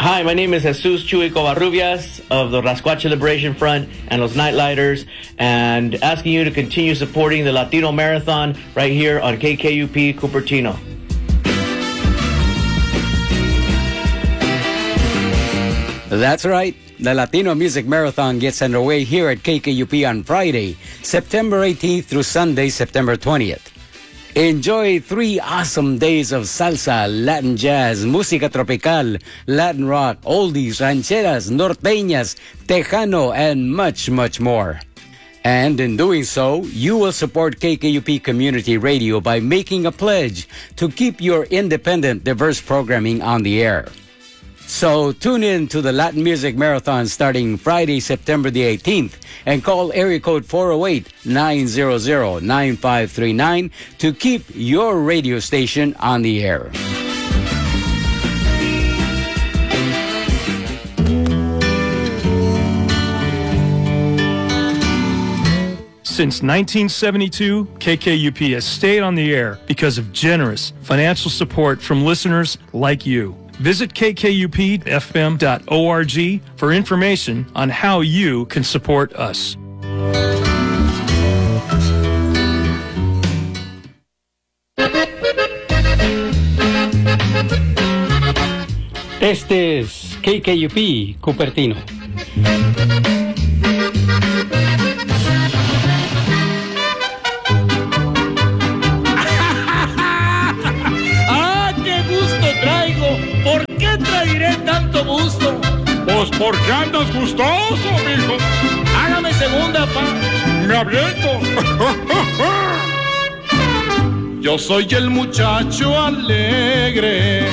Hi, my name is Jesus Chuy Covarrubias of the Rascuache Liberation Front and Los Nightlighters, and asking you to continue supporting the Latino Marathon right here on KKUP Cupertino. That's right. The Latino Music Marathon gets underway here at KKUP on Friday, September 18th through Sunday, September 20th. Enjoy 3 awesome days of salsa, Latin jazz, música tropical, Latin rock, oldies, rancheras, norteñas, tejano, and much, much more. And in doing so, you will support KKUP Community Radio by making a pledge to keep your independent, diverse programming on the air. So tune in to the Latin Music Marathon starting Friday, September the 18th, and call area code 408-900-9539 to keep your radio station on the air. Since 1972, KKUP has stayed on the air because of generous financial support from listeners like you. Visit kkupfm.org for information on how you can support us. Este es KKUP Cupertino. Gusto. Pues porque andas gustoso, mijo. Hágame segunda, pa. Me aviento. Yo soy el muchacho alegre.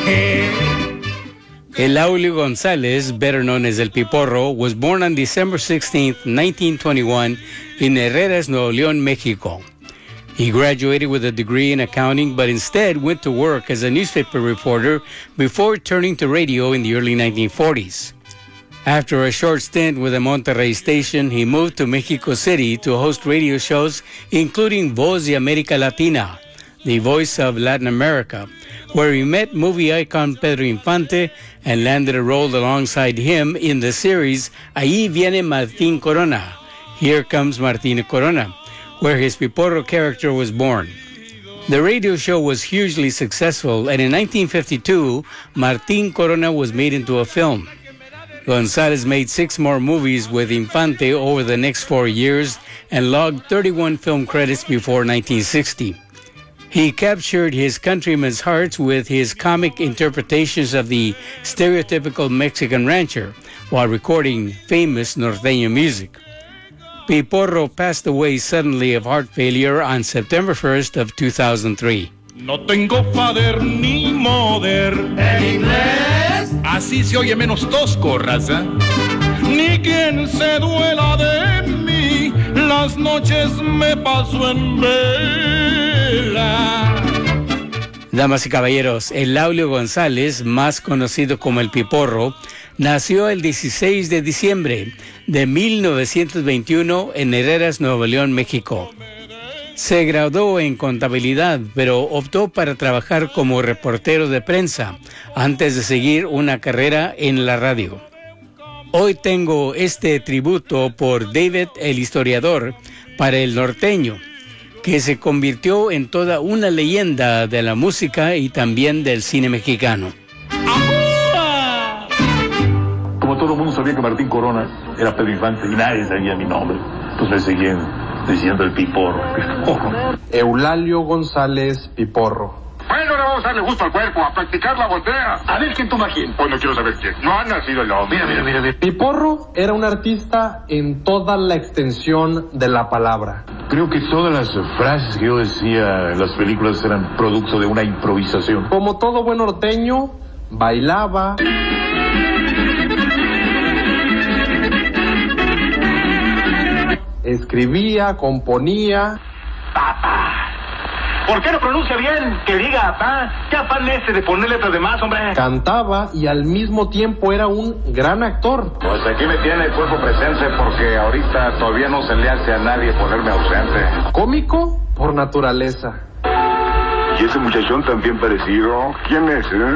Elaulio Gonzalez, better known as El Piporro, was born on December 16th, 1921 in Herreras, Nuevo León, Mexico. He graduated with a degree in accounting, but instead went to work as a newspaper reporter before turning to radio in the early 1940s. After a short stint with the Monterrey station, he moved to Mexico City to host radio shows, including Voz de América Latina, the voice of Latin America, where he met movie icon Pedro Infante and landed a role alongside him in the series Ahí Viene Martín Corona, Here Comes Martín Corona, where his Piporro character was born. The radio show was hugely successful, and in 1952, Martín Corona was made into a film. Gonzalez made 6 more movies with Infante over the next 4 years and logged 31 film credits before 1960. He captured his countrymen's hearts with his comic interpretations of the stereotypical Mexican rancher while recording famous norteño music. Piporro passed away suddenly of heart failure on September 1st of 2003. No tengo father ni mother. ¿En inglés? Así se oye menos tosco, raza. Ni quien se duela de mí, las noches me paso en vela. Damas y caballeros, Elaulio González, más conocido como El Piporro, nació el 16 de diciembre de 1921 en Herreras, Nuevo León, México. Se graduó en contabilidad, pero optó para trabajar como reportero de prensa antes de seguir una carrera en la radio. Hoy tengo este tributo por David el Historiador para el norteño, que se convirtió en toda una leyenda de la música y también del cine mexicano. Como todo el mundo sabía que Martín Corona era Pedro Infante y nadie sabía mi nombre, pues me seguían diciendo el Piporro. Eulalio González Piporro. Bueno, ahora vamos a darle gusto al cuerpo, a practicar la voltea. A ver quién toma quién. Pues no quiero saber quién. No ha nacido el hombre. Mira. Piporro era un artista en toda la extensión de la palabra. Creo que todas las frases que yo decía en las películas eran producto de una improvisación. Como todo buen norteño, bailaba, escribía, componía. Papá. ¿Por qué no pronuncia bien? Que diga apá. ¿Qué afán ese de poner letras de más, hombre? Cantaba y al mismo tiempo era un gran actor. Pues aquí me tiene el cuerpo presente porque ahorita todavía no se le hace a nadie ponerme ausente. Cómico por naturaleza. ¿Y ese muchachón también parecido? ¿Quién es,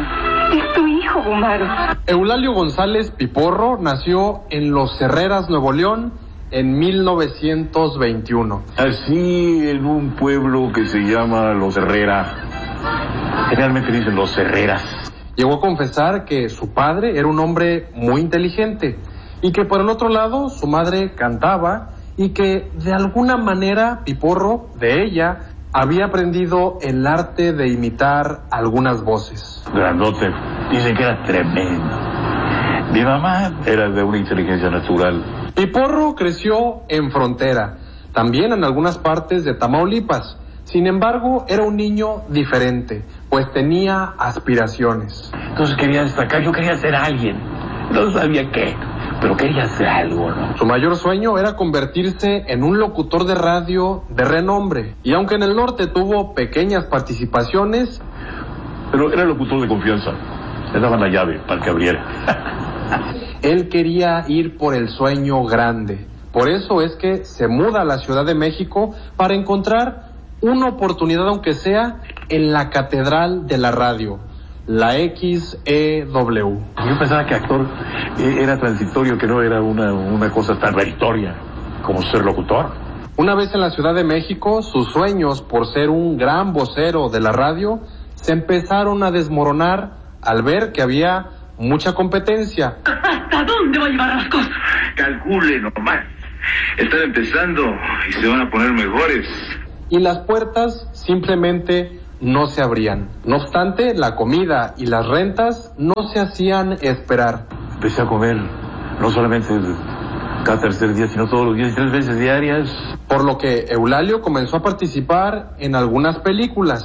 Es tu hijo, Gumaro. Eulalio González Piporro nació en Los Herreras, Nuevo León, en 1921. Así en un pueblo que se llama Los Herrera. Generalmente dicen Los Herreras. Llegó a confesar que su padre era un hombre muy inteligente y que por el otro lado su madre cantaba y que de alguna manera Piporro, de ella, había aprendido el arte de imitar algunas voces. Grandote, dicen que era tremendo. Mi mamá era de una inteligencia natural. Piporro creció en Frontera, también en algunas partes de Tamaulipas. Sin embargo, era un niño diferente, pues tenía aspiraciones. Entonces quería destacar, yo quería ser alguien. No sabía qué, pero quería hacer algo, ¿no? Su mayor sueño era convertirse en un locutor de radio de renombre. Y aunque en el norte tuvo pequeñas participaciones, pero era locutor de confianza. Le daban la llave para que abriera. Él quería ir por el sueño grande. Por eso es que se muda a la Ciudad de México para encontrar una oportunidad, aunque sea en la Catedral de la Radio, la XEW. Yo pensaba que actor era transitorio, que no era una cosa tan meritoria como ser locutor. Una vez en la Ciudad de México, sus sueños por ser un gran vocero de la radio se empezaron a desmoronar al ver que había mucha competencia. ¿Hasta dónde va a llevar las cosas? Calcule nomás. Están empezando y se van a poner mejores. Y las puertas simplemente no se abrían. No obstante, la comida y las rentas no se hacían esperar. Empecé a comer no solamente cada tercer día, sino todos los días, 3 veces diarias. Por lo que Eulalio comenzó a participar en algunas películas.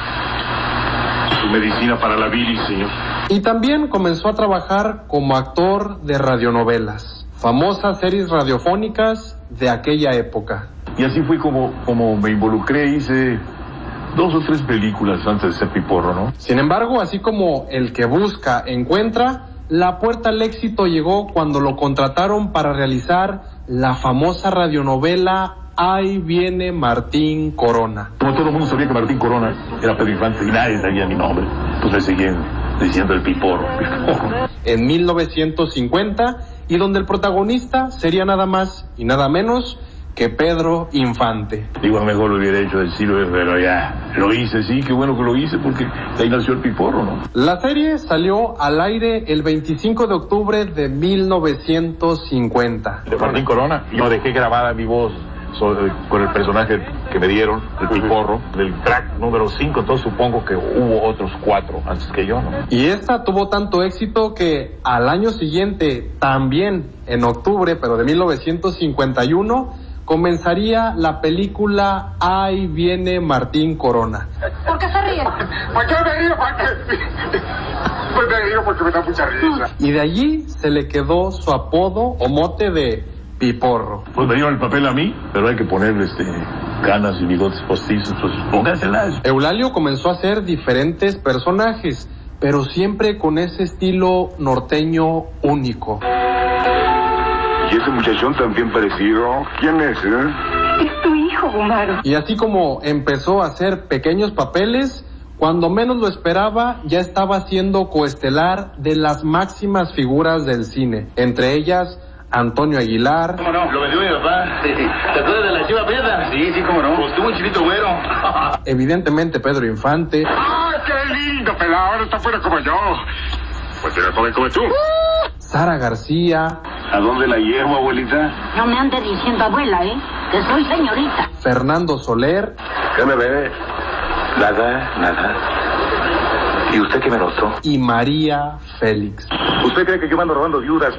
Su medicina para la bilis, señor. Y también comenzó a trabajar como actor de radionovelas, famosas series radiofónicas de aquella época. Y así fue como me involucré, hice 2 o 3 películas antes de ser Piporro, ¿no? Sin embargo, así como el que busca, encuentra, la puerta al éxito llegó cuando lo contrataron para realizar la famosa radionovela Ahí viene Martín Corona. Como todo el mundo sabía que Martín Corona era Pedro Infante y nadie sabía mi nombre, pues me seguían diciendo el Piporro. En 1950, y donde el protagonista sería nada más y nada menos que Pedro Infante. Igual mejor lo hubiera hecho del siglo, pero ya lo hice, sí, qué bueno que lo hice, porque de ahí nació el Piporro, ¿no? La serie salió al aire el 25 de octubre de 1950. De Martín Corona, yo dejé grabada mi voz con el personaje que me dieron, el Piporro, del track número 5, entonces supongo que hubo otros 4 antes que yo, ¿no? Y esta tuvo tanto éxito que al año siguiente, también en octubre, pero de 1951, comenzaría la película Ahí viene Martín Corona. ¿Por qué se ríen? Pues yo me río porque me da mucha risa. Y de allí se le quedó su apodo o mote de Piporro. Pues me dieron el papel a mí, pero hay que ponerle canas y bigotes postizos, pues pónganselas. Eulalio comenzó a hacer diferentes personajes, pero siempre con ese estilo norteño único. ¿Y ese muchachón también parecido? ¿Quién es, Es tu hijo, Gumaro. Y así como empezó a hacer pequeños papeles, cuando menos lo esperaba, ya estaba siendo coestelar de las máximas figuras del cine, entre ellas Antonio Aguilar. ¿Cómo no? Lo vendió mi papá. ¿Te acuerdas de la chiva prieta? Sí, cómo no. Pues tuvo un chilito güero. Evidentemente Pedro Infante. ¡Ah, qué lindo pelado! Ahora está fuera como yo. Pues era joven como tú. Sara García. ¿A dónde la llevo, abuelita? No me andes diciendo abuela, que soy señorita. Fernando Soler. ¿Qué me ve? Nada. ¿Y usted qué me notó? Y María Félix. ¿Usted cree que yo me ando robando viudas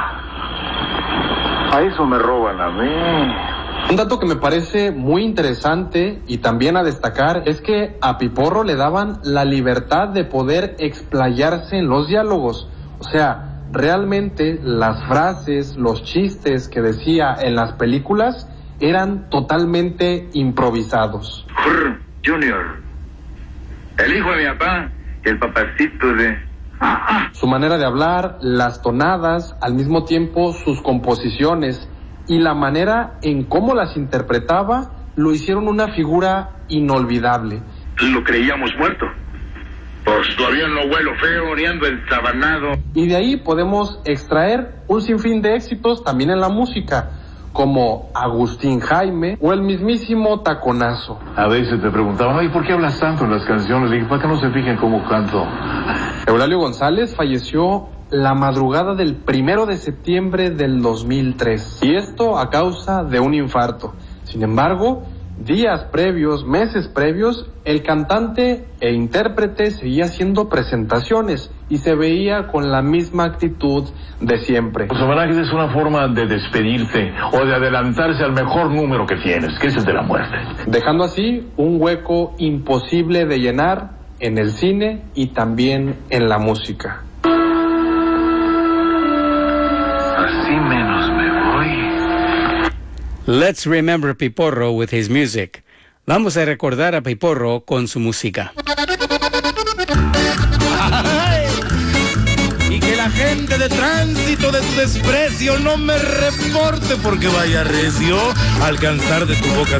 a eso me roban a mí? Un dato que me parece muy interesante y también a destacar es que a Piporro le daban la libertad de poder explayarse en los diálogos. O sea, realmente las frases, los chistes que decía en las películas eran totalmente improvisados. Junior, el hijo de mi papá, el papacito de... Su manera de hablar, las tonadas, al mismo tiempo sus composiciones y la manera en cómo las interpretaba lo hicieron una figura inolvidable. Lo creíamos muerto, Pues todavía no huelo feo, ni ando ensabanado. Y de ahí podemos extraer un sinfín de éxitos también en la música, como Agustín Jaime o el mismísimo Taconazo. A veces te preguntaban, ay, ¿por qué hablas tanto en las canciones? Le dije, ¿para qué no se fijen cómo canto? Eulalio González falleció la madrugada del 1 de septiembre del 2003, y esto a causa de un infarto. Sin embargo, días previos, meses previos, el cantante e intérprete seguía haciendo presentaciones y se veía con la misma actitud de siempre. Los homenajes es una forma de despedirse o de adelantarse al mejor número que tienes, que es el de la muerte. Dejando así un hueco imposible de llenar en el cine y también en la música. Así menos me voy. Let's remember Piporro with his music. Vamos a recordar a Piporro con su música. Y que la gente de tránsito de tu desprecio no me reporte porque vaya recio alcanzar de tu boca